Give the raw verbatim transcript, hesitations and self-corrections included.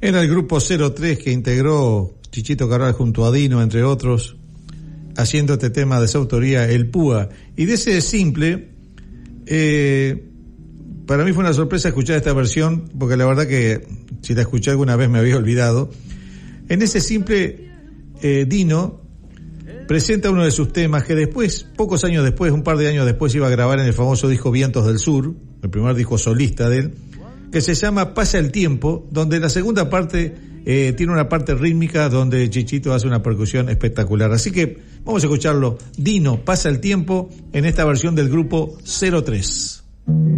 Era el grupo cero tres que integró Chichito Cabral junto a Dino, entre otros, haciendo este tema de su autoría, El Púa. Y de ese simple, eh, para mí fue una sorpresa escuchar esta versión, porque la verdad que si la escuché alguna vez me había olvidado. En ese simple, eh, Dino presenta uno de sus temas que después, pocos años después, un par de años después, iba a grabar en el famoso disco Vientos del Sur, el primer disco solista de él, que se llama Pasa el Tiempo, donde la segunda parte eh, tiene una parte rítmica donde Chichito hace una percusión espectacular. Así que vamos a escucharlo. Dino, Pasa el Tiempo, en esta versión del grupo cero tres.